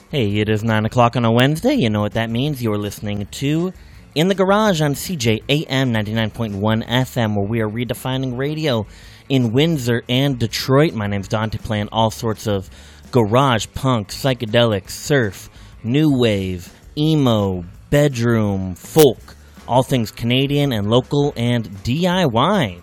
Hey, it is 9 o'clock on a Wednesday. You know what that means. You're listening to In the Garage on CJAM 99.1 FM, where we are redefining radio in Windsor and Detroit. My name's Dante, playing all sorts of garage, punk, psychedelic, surf, new wave, emo, bedroom, folk, all things Canadian and local and DIY.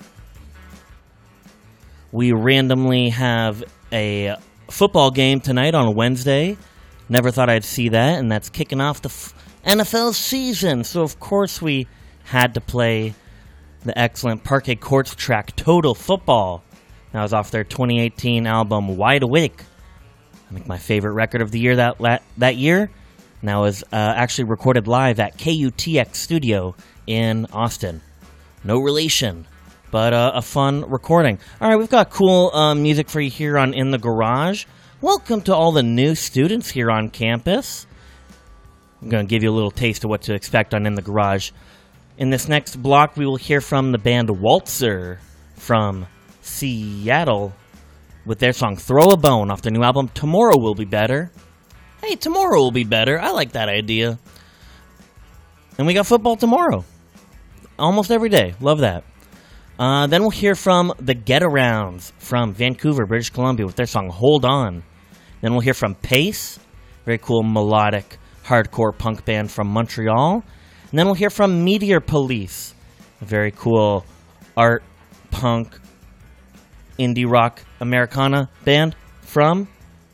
We randomly have a football game tonight on a Wednesday. Never thought I'd see that, and that's kicking off the NFL season. So, of course, we had to play the excellent Parquet Courts track Total Football. That was off their 2018 album Wide Awake. I think my favorite record of the year that year. And that was actually recorded live at KUTX Studio in Austin. No relation, but a fun recording. All right, we've got cool music for you here on In the Garage. Welcome to all the new students here on campus. I'm going to give you a little taste of what to expect on In the Garage. In this next block, we will hear from the band Waltzer from Seattle with their song Throw a Bone off their new album Tomorrow Will Be Better. Hey, tomorrow will be better. I like that idea. And we got football tomorrow. Almost every day. Love that. Then we'll hear from the Get-Arounds from Vancouver, British Columbia with their song Hold On. Then we'll hear from Pace, very cool melodic hardcore punk band from Montreal. And then we'll hear from Meteor Police, a very cool art punk indie rock Americana band from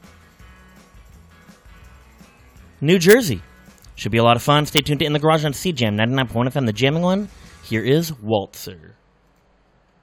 New Jersey. Should be a lot of fun. Stay tuned to In the Garage on CJAM 99.1 FM, the jamming one. Here is Waltzer.